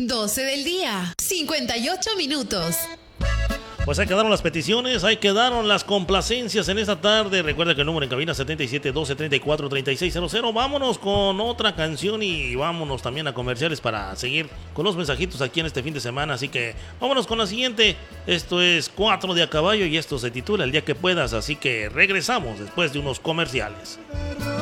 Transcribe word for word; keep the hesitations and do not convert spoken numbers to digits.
doce del día, cincuenta y ocho minutos. Pues ahí quedaron las peticiones, ahí quedaron las complacencias en esta tarde. Recuerda que el número en cabina setenta y siete doce treinta y cuatro treinta y seis cero. Vámonos con otra canción y vámonos también a comerciales para seguir con los mensajitos aquí en este fin de semana. Así que vámonos con la siguiente. Esto es Cuatro de a Caballo y esto se titula El día que puedas. Así que regresamos después de unos comerciales.